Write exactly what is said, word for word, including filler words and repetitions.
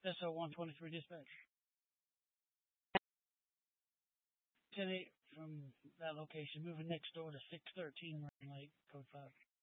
S O one twenty-three dispatch. ten eight from that location, moving next door to six thirteen Rain Lake, code five.